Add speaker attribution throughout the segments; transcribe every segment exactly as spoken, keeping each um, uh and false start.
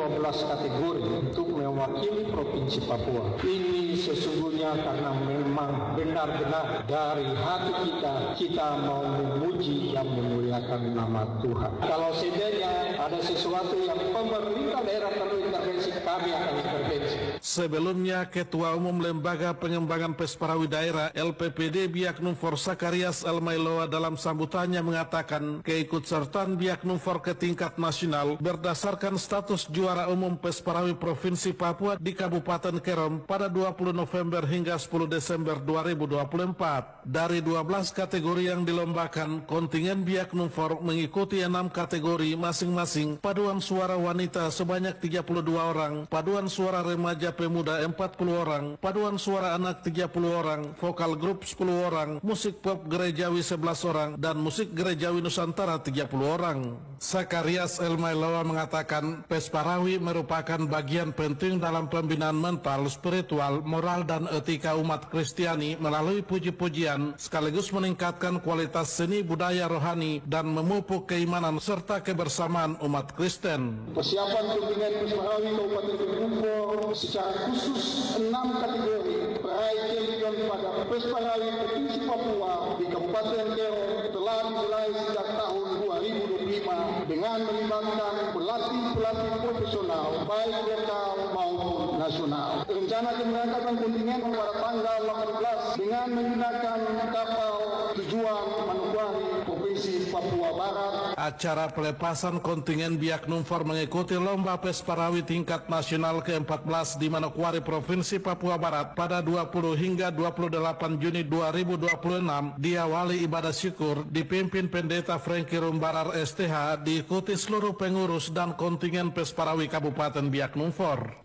Speaker 1: dua belas kategori untuk mewakili Provinsi Papua. Ini sesungguhnya karena memang benar-benar dari hati kita, kita mau memuji dan memuliakan nama Tuhan. Kalau seandainya ada sesuatu yang pemerintah daerah perlu intervensi, kami akan intervensi.
Speaker 2: Sebelumnya, Ketua Umum Lembaga Pengembangan Pesparawi Daerah L P P D Biak Numfor Sakarias Elmailoa dalam sambutannya mengatakan keikutsertaan Biak Numfor ke tingkat nasional berdasarkan status juara umum Pesparawi Provinsi Papua di Kabupaten Kerom pada dua puluh November hingga sepuluh Desember dua ribu dua puluh empat. Dari dua belas kategori yang dilombakan, kontingen Biak Numfor mengikuti enam kategori masing-masing: paduan suara wanita sebanyak tiga puluh dua orang, paduan suara remaja pemuda empat puluh orang, paduan suara anak tiga puluh orang, vokal grup sepuluh orang, musik pop gerejawi sebelas orang, dan musik gerejawi Nusantara tiga puluh orang. Sakarias Elmailoa mengatakan Pesparawi merupakan bagian penting dalam pembinaan mental, spiritual, moral, dan etika umat Kristiani melalui puji-pujian, sekaligus meningkatkan kualitas seni budaya rohani dan memupuk keimanan serta kebersamaan umat Kristen.
Speaker 1: Persiapan kontingen Pesparawi Kabupaten Kerom secara khusus enam kategori peraih champion pada Pesparawi Provinsi Papua di Kabupaten Kerom telah dimulai sejak tahun dua ribu dua puluh lima dengan melibatkan pelatih-pelatih profesional baik lokal maupun nasional. Rencana keberangkatan kontingen pada tanggal delapan belas dengan menggunakan kapal tujuan Manokwari, Provinsi Papua Barat.
Speaker 2: Acara pelepasan kontingen Biak Numfor mengikuti lomba Pesparawi tingkat nasional ke empat belas di Manokwari, Provinsi Papua Barat pada dua puluh hingga dua puluh delapan Juni dua ribu dua puluh enam diawali ibadah syukur dipimpin Pendeta Franky Rumbarar S T H, diikuti seluruh pengurus dan kontingen Pesparawi Kabupaten Biak Numfor.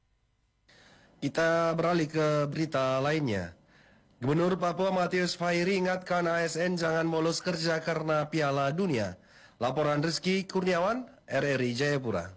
Speaker 3: Kita beralih ke berita lainnya. Gubernur Papua Matius Fairi ingatkan A S N jangan bolos kerja karena Piala Dunia. Laporan Rizky Kurniawan, R R I Jayapura.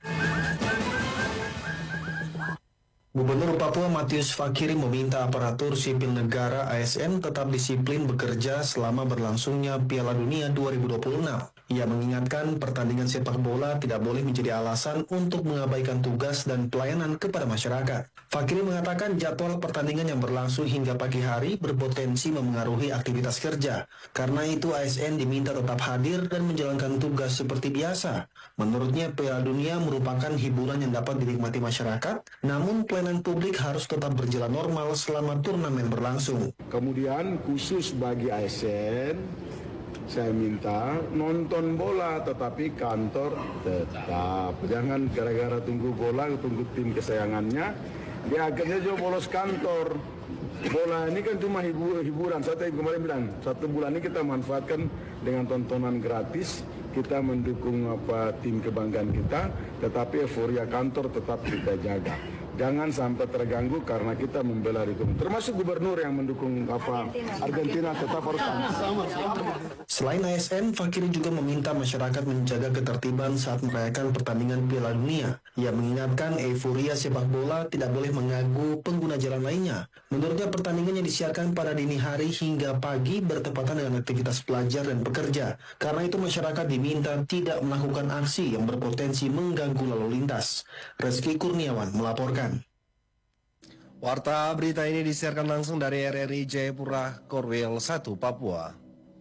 Speaker 4: Gubernur Papua Matius Fakiri meminta aparatur sipil negara A S N tetap disiplin bekerja selama berlangsungnya Piala Dunia dua ribu dua puluh enam. Ia mengingatkan pertandingan sepak bola tidak boleh menjadi alasan untuk mengabaikan tugas dan pelayanan kepada masyarakat. Fakiri mengatakan jadwal pertandingan yang berlangsung hingga pagi hari berpotensi memengaruhi aktivitas kerja. Karena itu A S N diminta tetap hadir dan menjalankan tugas seperti biasa. Menurutnya Piala Dunia merupakan hiburan yang dapat dinikmati masyarakat, namun pelayanan publik harus tetap berjalan normal selama turnamen berlangsung.
Speaker 5: Kemudian khusus bagi A S N, saya minta nonton bola tetapi kantor tetap. Jangan gara-gara tunggu bola, tunggu tim kesayangannya, dia akhirnya juga bolos kantor. Bola ini kan cuma hibur, hiburan. Saya tadi kemarin bilang, satu bulan ini kita manfaatkan dengan tontonan gratis. Kita mendukung apa tim kebanggaan kita, tetapi euforia kantor tetap kita jaga. Jangan sampai terganggu karena kita membela itu. Termasuk gubernur yang mendukung apa Argentina tetap harus sama.
Speaker 4: Selain A S N, Fakiri juga meminta masyarakat menjaga ketertiban saat merayakan pertandingan Piala Dunia. Ia mengingatkan euforia sepak bola tidak boleh mengganggu pengguna jalan lainnya. Menurutnya pertandingan yang disiarkan pada dini hari hingga pagi bertepatan dengan aktivitas pelajar dan pekerja. Karena itu masyarakat diminta tidak melakukan aksi yang berpotensi mengganggu lalu lintas. Rizky Kurniawan melaporkan.
Speaker 3: Warta berita ini disiarkan langsung dari R R I Jayapura, Korwil satu, Papua.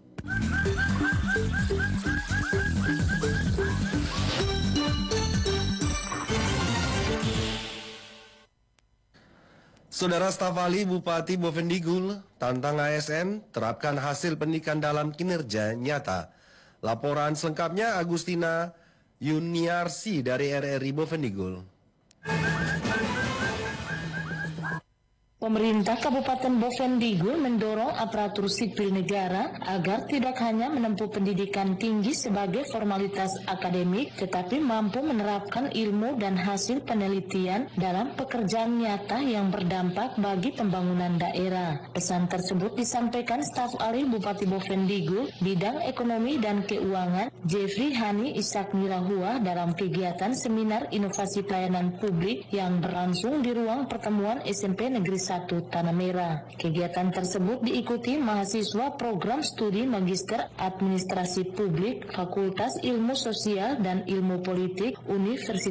Speaker 3: Saudara staf ahli Bupati Bovendigul tantang A S N terapkan hasil pendidikan dalam kinerja nyata. Laporan selengkapnya Agustina Yuniarsi dari R R I Bovendigul.
Speaker 6: Pemerintah Kabupaten Bovendigul mendorong aparatur sipil negara agar tidak hanya menempuh pendidikan tinggi sebagai formalitas akademik, tetapi mampu menerapkan ilmu dan hasil penelitian dalam pekerjaan nyata yang berdampak bagi pembangunan daerah. Pesan tersebut disampaikan staf ahli Bupati Bovendigul Bidang Ekonomi dan Keuangan Jeffrey Hani Ishak Nirahua dalam kegiatan seminar inovasi pelayanan publik yang berlangsung di ruang pertemuan S M P Negeri satu Tanah Merah. Kegiatan tersebut diikuti mahasiswa program studi Magister Administrasi Publik Fakultas Ilmu Sosial dan Ilmu Politik Universitas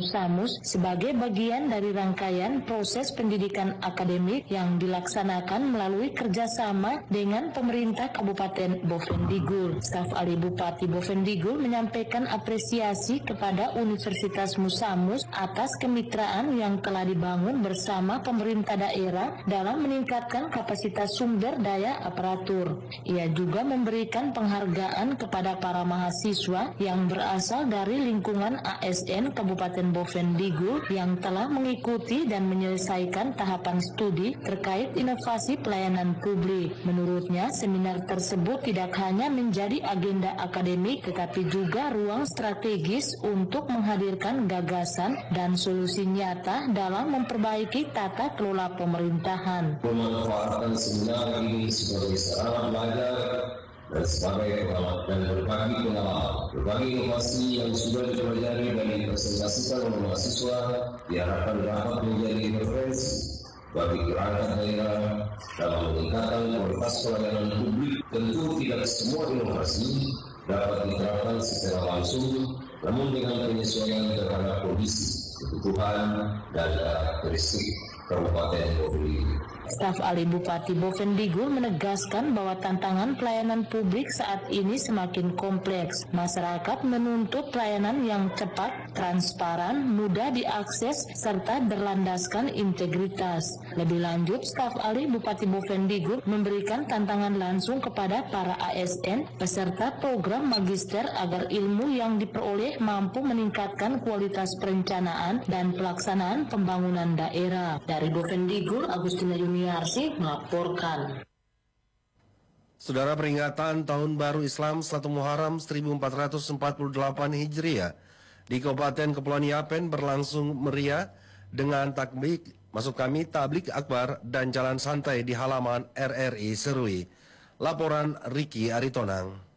Speaker 6: Musamus sebagai bagian dari rangkaian proses pendidikan akademik yang dilaksanakan melalui kerjasama dengan pemerintah Kabupaten Bovendigul. Staf ahli Bupati Bovendigul menyampaikan apresiasi kepada Universitas Musamus atas kemitraan yang telah dibangun bersama pemerintah daerah dalam meningkatkan kapasitas sumber daya aparatur. Ia juga memberikan penghargaan kepada para mahasiswa yang berasal dari lingkungan A S N Kabupaten Bovendigul yang telah mengikuti dan menyelesaikan tahapan studi terkait inovasi pelayanan publik. Menurutnya, seminar tersebut tidak hanya menjadi agenda akademik tetapi juga ruang strategis untuk menghadirkan gagasan dan solusi nyata dalam memperbaiki tata kelola pemerintahan.
Speaker 7: Memanfaatkan seminar ini sebagai sarana belajar dan sebagai pengalaman dan berbagi pengalaman, berbagi inovasi yang sudah dipelajari dan dipresentasikan oleh mahasiswa diharapkan dapat menjadi referensi bagi perangkat daerah dalam meningkatkan kualitas pelayanan publik. Tentu tidak semua inovasi dapat diterapkan secara langsung, namun dengan penyesuaian terhadap kondisi, kebutuhan, dan karakteristik Kabupaten Bovendigul.
Speaker 6: Staf ahli Bupati Bovendigul menegaskan bahwa tantangan pelayanan publik saat ini semakin kompleks. Masyarakat menuntut pelayanan yang cepat, transparan, mudah diakses, serta berlandaskan integritas. Lebih lanjut, staf ahli Bupati Bovendigul memberikan tantangan langsung kepada para A S N peserta program magister agar ilmu yang diperoleh mampu meningkatkan kualitas perencanaan dan pelaksanaan pembangunan daerah. Dari Bovendigul, Agustina Yuniarsi melaporkan.
Speaker 3: Saudara, peringatan Tahun Baru Islam satu Muharram seribu empat ratus empat puluh delapan Hijriah di Kabupaten Kepulauan Yapen berlangsung meriah dengan takbik, maksud kami tablik akbar dan jalan santai di halaman R R I Serui. Laporan Ricky Aritonang.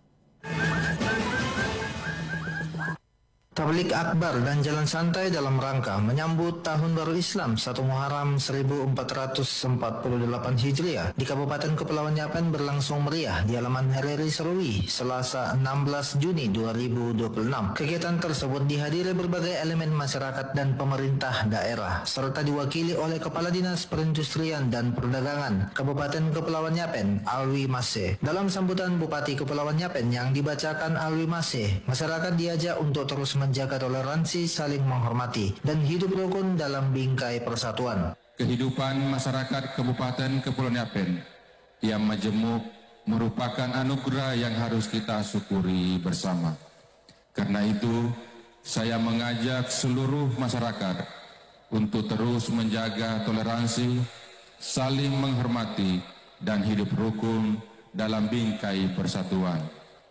Speaker 4: Tablik akbar dan jalan santai dalam rangka menyambut Tahun Baru Islam satu Muharram seribu empat ratus empat puluh delapan Hijriah di Kabupaten Kepulauan Yapen berlangsung meriah di halaman R R I Serui Selasa enam belas Juni dua ribu dua puluh enam. Kegiatan tersebut dihadiri berbagai elemen masyarakat dan pemerintah daerah serta diwakili oleh Kepala Dinas Perindustrian dan Perdagangan Kabupaten Kepulauan Yapen, Alwi Mase. Dalam sambutan Bupati Kepulauan Yapen yang dibacakan Alwi Mase, masyarakat diajak untuk terus menjaga toleransi, saling menghormati, dan hidup rukun dalam bingkai persatuan.
Speaker 8: Kehidupan masyarakat Kabupaten Kepulauan Yapen yang majemuk merupakan anugerah yang harus kita syukuri bersama. Karena itu, saya mengajak seluruh masyarakat untuk terus menjaga toleransi, saling menghormati, dan hidup rukun dalam bingkai persatuan.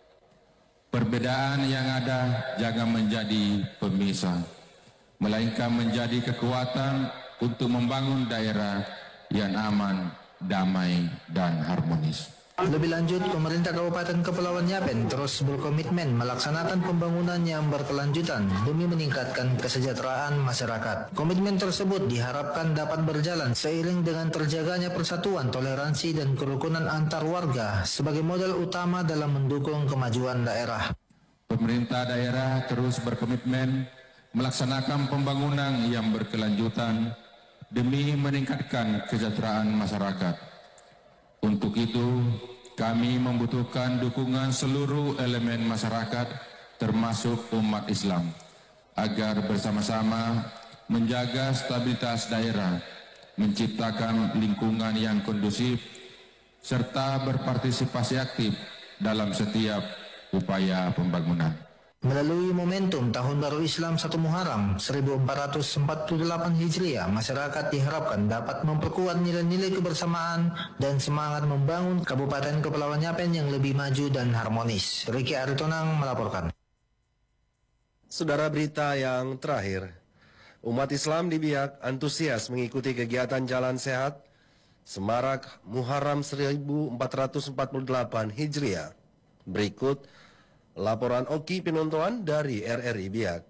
Speaker 8: Perbedaan yang ada jangan menjadi pemisah, melainkan menjadi kekuatan untuk membangun daerah yang aman, damai, dan harmonis.
Speaker 4: Lebih lanjut, pemerintah Kabupaten Kepulauan Yapen terus berkomitmen melaksanakan pembangunan yang berkelanjutan demi meningkatkan kesejahteraan masyarakat. Komitmen tersebut diharapkan dapat berjalan seiring dengan terjaganya persatuan, toleransi, dan kerukunan antar warga sebagai modal utama dalam mendukung kemajuan daerah.
Speaker 8: Pemerintah daerah terus berkomitmen melaksanakan pembangunan yang berkelanjutan demi meningkatkan kesejahteraan masyarakat. Untuk itu, kami membutuhkan dukungan seluruh elemen masyarakat, termasuk umat Islam, agar bersama-sama menjaga stabilitas daerah, menciptakan lingkungan yang kondusif, serta berpartisipasi aktif dalam setiap upaya pembangunan.
Speaker 4: Melalui momentum Tahun Baru Islam satu Muharram seribu empat ratus empat puluh delapan Hijriah, masyarakat diharapkan dapat memperkuat nilai-nilai kebersamaan dan semangat membangun Kabupaten Kepulauan Yapen yang lebih maju dan harmonis. Ricky Aritonang melaporkan.
Speaker 3: Saudara, berita yang terakhir. Umat Islam di Biak antusias mengikuti kegiatan Jalan Sehat Semarak Muharram seribu empat ratus empat puluh delapan Hijriah. Berikut laporan Oki Pinontoan dari R R I Biak.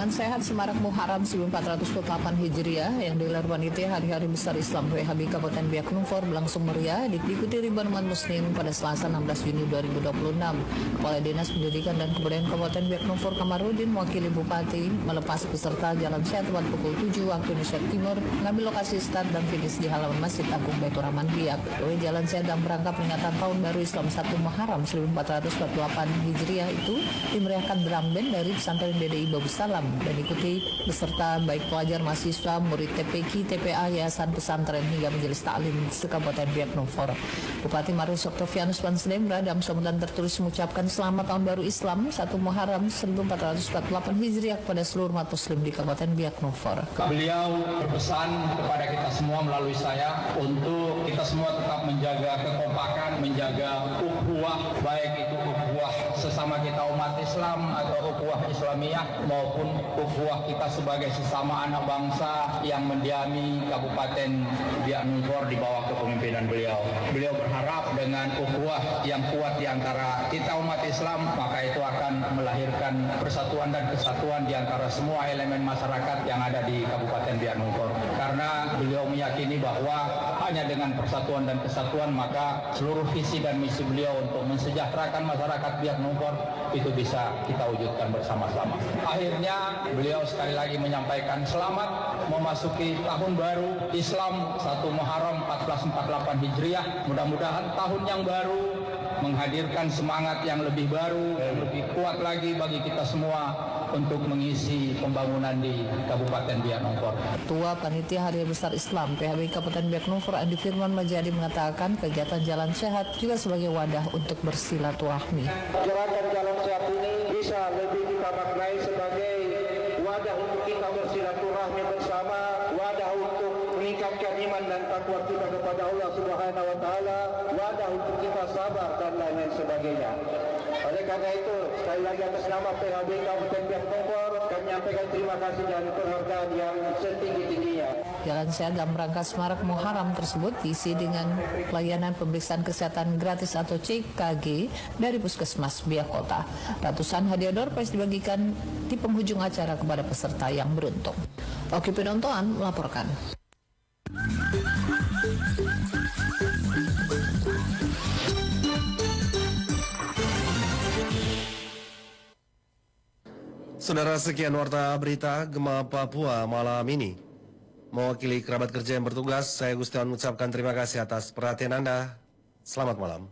Speaker 9: Jalan Sehat Semarak Muharram seribu empat ratus delapan Hijriah yang digelar panitia Hari-Hari Besar Islam P H B Kabupaten Biak Numfor berlangsung meriah diikuti ribuan umat muslim pada Selasa enam belas Juni dua ribu dua puluh enam. Kepala Dinas Pendidikan dan Kebudayaan Kabupaten Biak Numfor Kamarudin mewakili Bupati melepas peserta Jalan Sehat pada pukul tujuh waktu Indonesia Timur mengambil lokasi start dan finish di halaman Masjid Agung Baitur Rahman Biak. Doi Jalan Sehat dalam rangka peringatan Tahun Baru Islam satu Muharram seribu empat ratus empat puluh delapan Hijriah itu dimeriahkan drum band dari pesantren D D I Babu Salam dan ikuti beserta baik pelajar, mahasiswa, murid T P Q, T P A, yayasan pesantren hingga majelis taklim se-Kabupaten Biak Numfor. Bupati Marius Oktavianus Pansdem dalam sambutan tertulis mengucapkan selamat Tahun Baru Islam satu Muharram seribu empat ratus empat puluh delapan Hijriah kepada seluruh umat muslim di Kabupaten Biak Numfor.
Speaker 10: Beliau berpesan kepada kita semua melalui saya untuk kita semua tetap menjaga kekompakan, menjaga ukhuwah, baik itu ukhuwah sesama kita umat Islam atau ukhuwah Islamiyah maupun ukhuwah kita sebagai sesama anak bangsa yang mendiami Kabupaten Biak Numfor di bawah kepemimpinan beliau. Beliau berharap dengan ukhuwah yang kuat di antara kita umat Islam, maka itu akan melahirkan persatuan dan kesatuan di antara semua elemen masyarakat yang ada di Kabupaten Biak Numfor. Karena beliau meyakini bahwa hanya dengan persatuan dan kesatuan maka seluruh visi dan misi beliau untuk mensejahterakan masyarakat Biak Numfor itu bisa kita wujudkan bersama-sama. Akhirnya beliau sekali lagi menyampaikan selamat memasuki tahun baru Islam satu Muharram seribu empat ratus empat puluh delapan Hijriah. Mudah-mudahan tahun yang baru menghadirkan semangat yang lebih baru, yang lebih kuat lagi bagi kita semua untuk mengisi pembangunan di Kabupaten Biak Numfor.
Speaker 9: Ketua Panitia Hari Besar Islam P H B Kabupaten Biak Numfor Andi Firman Majadi mengatakan kegiatan Jalan Sehat juga sebagai wadah untuk bersilaturahmi.
Speaker 11: Gerakan Jalan Sehat ini bisa lebih kita maknai sebagai wadah untuk kita bersilaturahmi bersama, wadah untuk meningkatkan iman dan takwa kita kepada Allah Subhanahu wa taala, wadah untuk kita sabar dan lain-lain sebagainya. Oleh karena itu, sekali lagi atas nama P H B Kabupaten Biak Numfor, kami menyampaikan terima kasih dan penghargaan yang setinggi-tingginya.
Speaker 9: Jalan Sehat dalam rangka Semarak Muharram tersebut diisi dengan pelayanan pemeriksaan kesehatan gratis atau C K G dari Puskesmas Biak Kota. Ratusan hadiah door prize dibagikan di penghujung acara kepada peserta yang beruntung. Oki Penontoan melaporkan.
Speaker 3: Saudara, sekian warta berita Gema Papua malam ini. Mewakili kerabat kerja yang bertugas, saya Gustiwan mengucapkan terima kasih atas perhatian Anda. Selamat malam.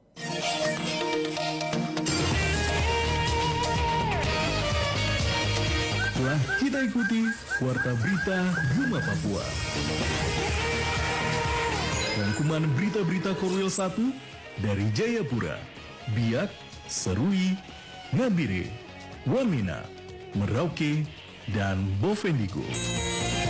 Speaker 12: Telah kita ikuti warta berita Gema Papua. Rangkuman berita-berita Korwil satu dari Jayapura, Biak, Serui, Ngabire, Wamena, Merauke, dan Bovendigul.